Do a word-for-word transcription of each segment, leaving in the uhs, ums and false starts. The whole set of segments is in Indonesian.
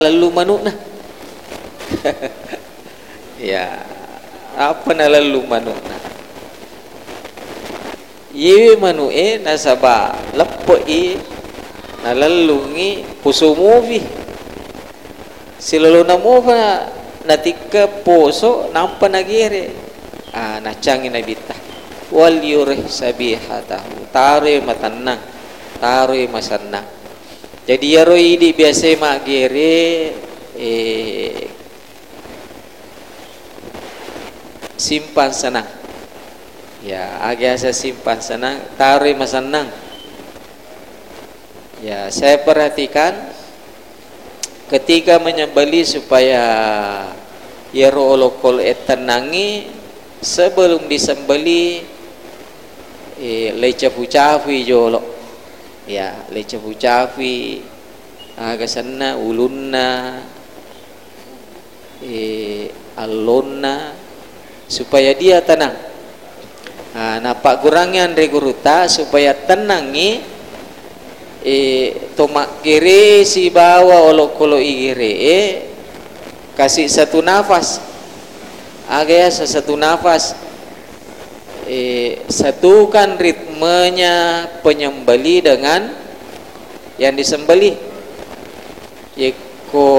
lalu manuk nah. Ya, apa na lalu manuk nah? Ye manuk eh nasaba lepo eh na lalu ngi pusumovi. Silolo namo pa natika poso nampa nagire. Ah nacangi nabita. Wal yurih sabihatahu. Tare matanang, tare masanang. Jadi ya roi di biasa mak gere eh, simpan senang. Ya, agak saya simpan senang, taruh masanang. Ya, saya perhatikan ketika menyembeli supaya ya roolokol etenangi sebelum disembeli eh, lecafu-cafu jolo. Ya, lecafu-cafu agak sana ulunna eh, alonna supaya dia tenang. Nah, napak kurangnya andre guruta supaya tenangi eh, tomak kiri si bawa olok kolo igire eh, kasih satu nafas agak satu nafas eh, satukan ritmenya penyembeli dengan yang disembeli. Yeko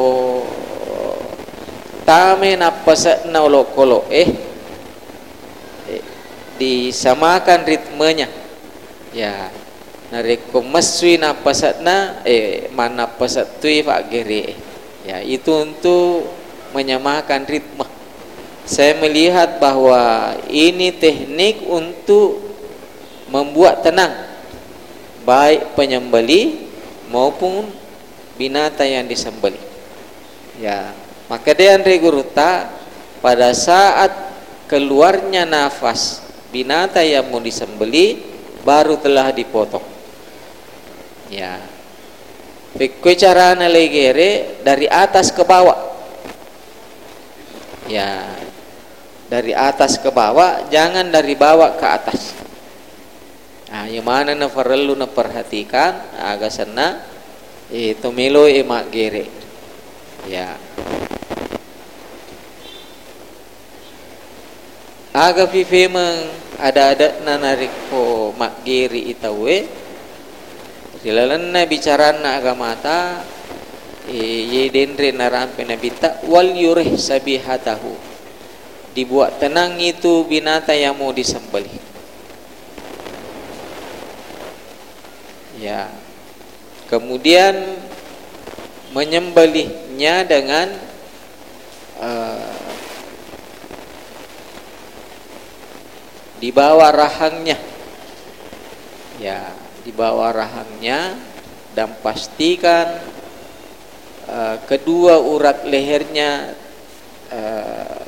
tame napasa na olok kolo eh, eh disamakan ritmenya. Ya, nareko masui napasa na eh mana pasatui pak gere. Ya, itu untuk menyamakan ritme. Saya melihat bahwa ini teknik untuk membuat tenang baik penyembeli maupun binatang yang disembeli. Ya, maka dia andre guruta pada saat keluarnya nafas binatang yang mau disembeli baru telah dipotong. Ya, fikwe cara nalegere dari atas ke bawah. Ya, dari atas ke bawah, jangan dari bawah ke atas. Nah, yang mana na perlu na perhatikan agak sana itu milo emak gere. Ya, aga pipe meng ada-ada nanariko mak giri itawe silalan na bicara na agamata e ye dendre narampe nabita wal yurih sabihatahu, dibuat tenang itu binatang yang mau disembelih. Ya, kemudian menyembelihnya dengan uh, di bawah rahangnya. Ya, di bawah rahangnya dan pastikan uh, kedua urat lehernya uh,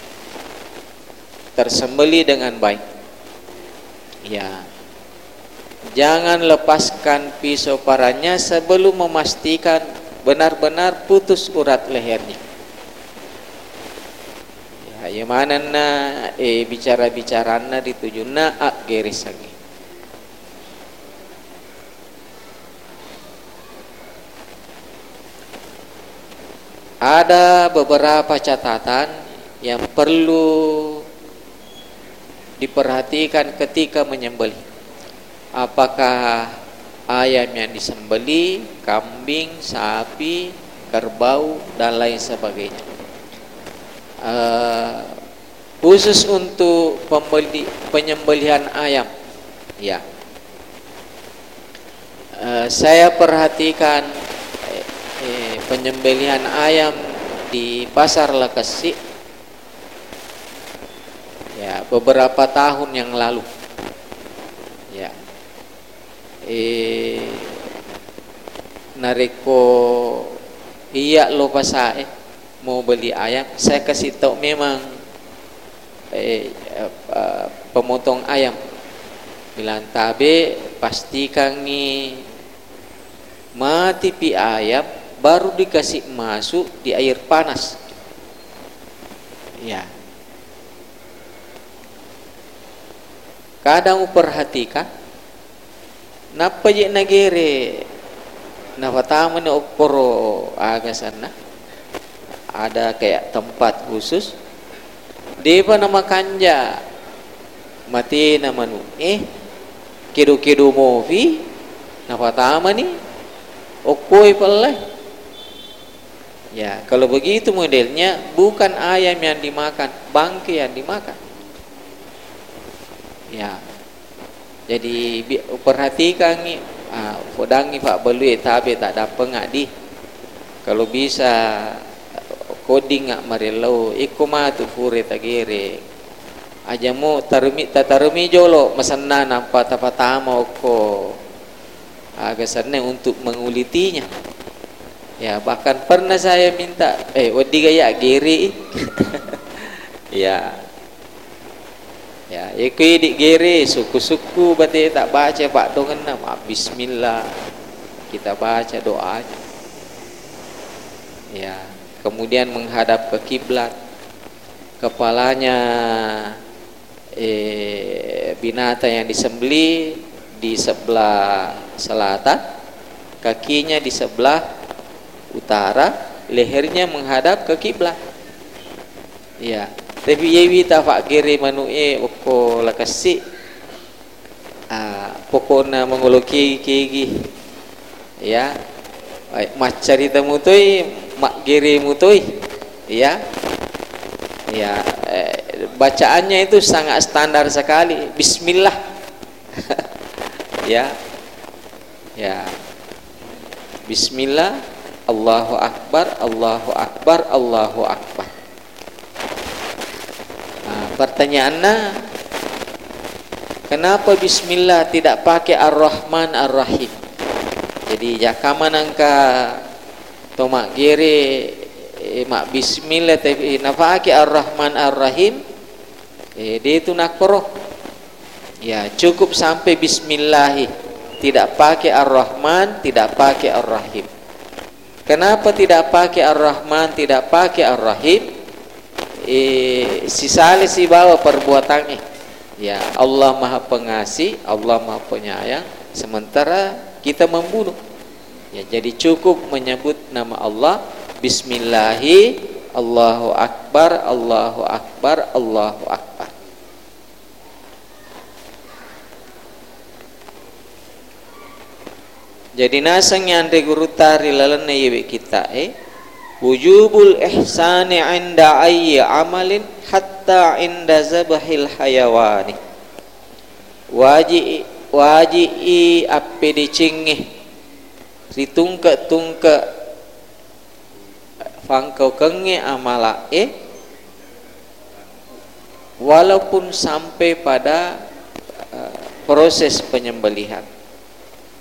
tersembelih dengan baik. Ya, jangan lepaskan pisau paranya sebelum memastikan benar-benar putus urat lehernya. Ya, mana na eh bicara-bicara na dituju na ak geris lagi. Ada beberapa catatan yang perlu diperhatikan ketika menyembelih. Apakah ayam yang disembelih, kambing, sapi, kerbau dan lain sebagainya. Uh, khusus untuk pembeli, penyembelihan ayam, ya, uh, saya perhatikan eh, eh, penyembelihan ayam di pasar Lekesi, ya, beberapa tahun yang lalu, ya, eh, nariko iya lo pasae mau beli ayam, saya kasih tahu memang eh, eh, pemotong ayam bilang tabe pastikan nih mati pi ayam baru dikasih masuk di air panas. Ya, kadang perhatikan napa je nagere Nah pertama ni okoro aga sana ada kayak tempat khusus. Dia pa nama kanja mati nama nu eh kedo-kedo movie. Nah pertama ni okoi pala. Ya kalau begitu modelnya bukan ayam yang dimakan, bangkai yang dimakan. Ya jadi perhatikan ni. Ah, podangi pak belui tabe tak ada pengadi. Kalau bisa coding ngak marelo ikoma tu fure tagere. Ajamu tarumi tatarumi jolo masana nampak tapatama ko. Agak sana untuk mengulitinya. Ya bahkan pernah saya minta eh wadi gaya gere. Ya. Ya, ikui di gere suku-suku berarti tak baca pak dongan nama bismillah. Kita baca doa. Ya, kemudian menghadap ke kiblat. Kepalanya eh binatang yang disembelih di sebelah selatan, kakinya di sebelah utara, lehernya menghadap ke kiblat. Ya. Tapi yewi ta fak kiri manu e oko lakasi ah pokona mengoloki kigi ya macari temu tui mak kiri mutui ya ya eh, bacaannya itu sangat standar sekali bismillah. Ya ya bismillah Allahu akbar Allahu akbar Allahu akbar. Pertanyaannya, kenapa bismillah tidak pakai ar-Rahman ar-Rahim? Jadi jakaman angka tomak gere eh, mak bismillah tapi nafaki ar-Rahman ar-Rahim eh, dia itu nakro. Ya cukup sampai bismillah, tidak pakai ar-Rahman, tidak pakai ar-Rahim. Kenapa tidak pakai ar-Rahman, tidak pakai ar-Rahim? Eh, sisali si bawa perbuatannya. Ya Allah Maha Pengasih, Allah Maha Penyayang, sementara kita membunuh. Ya jadi cukup menyebut nama Allah bismillahi Allahu akbar Allahu akbar Allahu akbar. Jadi nasang yang de guru tari lalana yewe kita eh wujubul ihsani inda ayyi amalin hatta inda zabahil hayawani. Wajib wajib ape dicingih ditungke-tungke fangkau kenge amala eh walaupun sampai pada uh, proses penyembelihan.